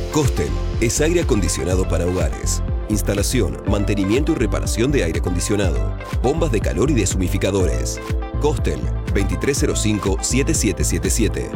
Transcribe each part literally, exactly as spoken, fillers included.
Costel es aire acondicionado para hogares. Instalación, mantenimiento y reparación de aire acondicionado. Bombas de calor y deshumificadores. Costel veintitrés cero cinco, setenta y siete setenta y siete.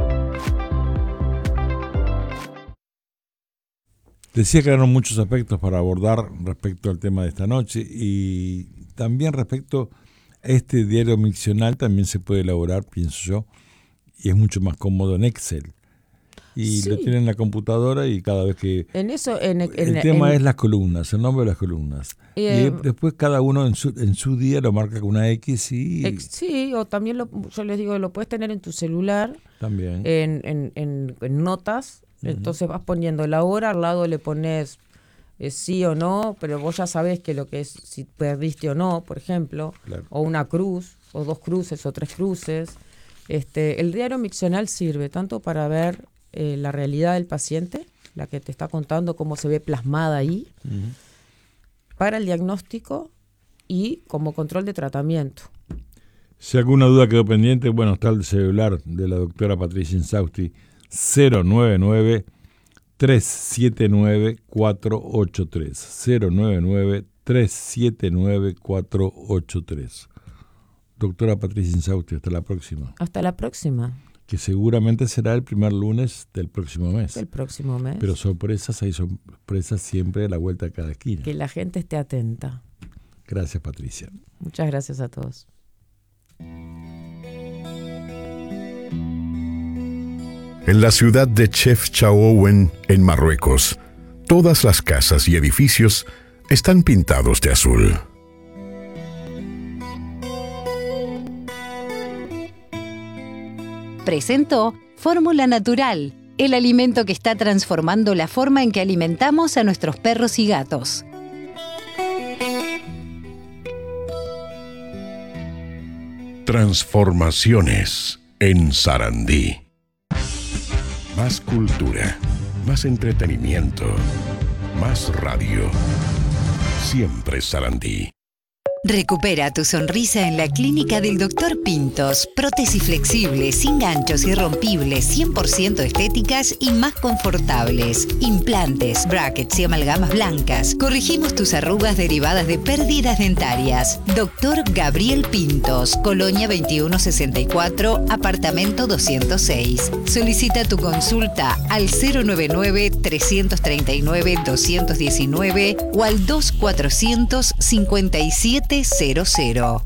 Decía que eran muchos aspectos para abordar respecto al tema de esta noche y también respecto a este diario miccional también se puede elaborar, pienso yo, y es mucho más cómodo en Excel. Y sí, lo tiene en la computadora y cada vez que... En eso, en, en, el tema en, es las columnas, el nombre de las columnas. Eh, y después cada uno en su, en su día lo marca con una X y... Ex, sí, o también lo, yo les digo, lo puedes tener en tu celular. También. En, en, en, en notas. Uh-huh. Entonces vas poniendo la hora, al lado le pones eh, sí o no, pero vos ya sabés que lo que es, si perdiste o no, por ejemplo. Claro. O una cruz, o dos cruces, o tres cruces. Este, el diario miccional sirve tanto para ver... Eh, la realidad del paciente, la que te está contando cómo se ve plasmada ahí, uh-huh. para el diagnóstico y como control de tratamiento. Si alguna duda quedó pendiente, bueno, está el celular de la doctora Patricia Insausti, cero nueve nueve, tres siete nueve, cuatro ocho tres, cero nueve nueve, tres siete nueve, cuatro ocho tres. Doctora Patricia Insausti, hasta la próxima. Hasta la próxima. Que seguramente será el primer lunes del próximo mes. El próximo mes. Pero sorpresas, hay sorpresas siempre a la vuelta de cada esquina. Que la gente esté atenta. Gracias, Patricia. Muchas gracias a todos. En la ciudad de Chefchaouen, en Marruecos, todas las casas y edificios están pintados de azul. Presentó Fórmula Natural, el alimento que está transformando la forma en que alimentamos a nuestros perros y gatos. Transformaciones en Sarandí. Más cultura, más entretenimiento, más radio. Siempre Sarandí. Recupera tu sonrisa en la clínica del doctor Pintos. Prótesis flexibles, sin ganchos, irrompibles, cien por ciento estéticas y más confortables. Implantes, brackets y amalgamas blancas. Corregimos tus arrugas derivadas de pérdidas dentarias. Doctor Gabriel Pintos, Colonia veintiuno sesenta y cuatro, apartamento doscientos seis. Solicita tu consulta al cero nueve nueve, tres tres nueve, dos uno nueve o al dos cuatrocientos cincuenta y siete cero cero.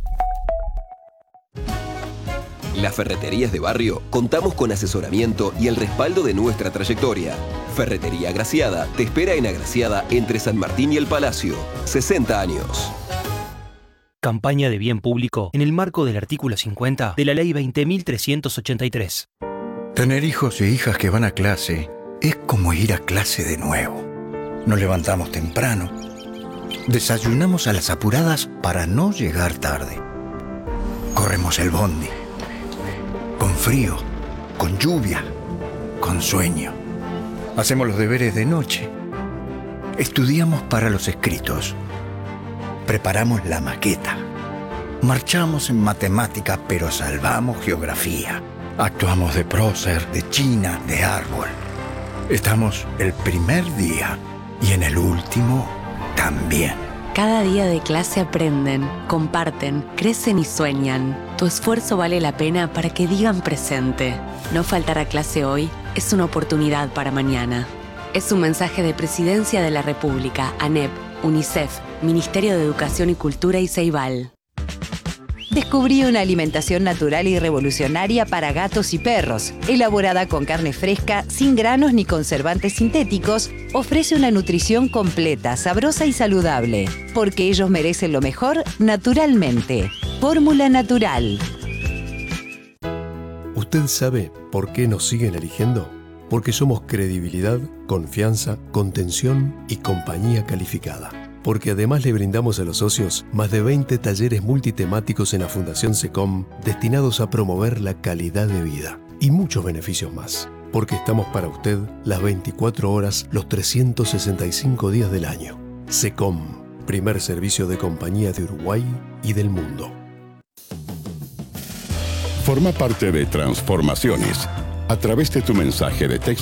Las ferreterías de barrio contamos con asesoramiento y el respaldo de nuestra trayectoria. Ferretería Agraciada te espera en Agraciada entre San Martín y el Palacio. sesenta años. Campaña de bien público en el marco del artículo cincuenta de la Ley veinte mil trescientos ochenta y tres. Tener hijos e hijas que van a clase es como ir a clase de nuevo. Nos levantamos temprano. Desayunamos a las apuradas para no llegar tarde. Corremos el bondi. Con frío, con lluvia, con sueño. Hacemos los deberes de noche. Estudiamos para los escritos. Preparamos la maqueta. Marchamos en matemática, pero salvamos geografía. Actuamos de prócer, de china, de árbol. Estamos el primer día y en el último también. Cada día de clase aprenden, comparten, crecen y sueñan. Tu esfuerzo vale la pena para que digan presente. No faltar a clase hoy es una oportunidad para mañana. Es un mensaje de Presidencia de la República, ANEP, UNICEF, Ministerio de Educación y Cultura y Ceibal. Descubrí una alimentación natural y revolucionaria para gatos y perros. Elaborada con carne fresca, sin granos ni conservantes sintéticos, ofrece una nutrición completa, sabrosa y saludable. Porque ellos merecen lo mejor naturalmente. Fórmula Natural. ¿Usted sabe por qué nos siguen eligiendo? Porque somos credibilidad, confianza, contención y compañía calificada. Porque además le brindamos a los socios más de veinte talleres multitemáticos en la Fundación SECOM destinados a promover la calidad de vida y muchos beneficios más. Porque estamos para usted las veinticuatro horas, los trescientos sesenta y cinco días del año. SECOM, primer servicio de compañía de Uruguay y del mundo. Forma parte de Transformaciones a través de tu mensaje de texto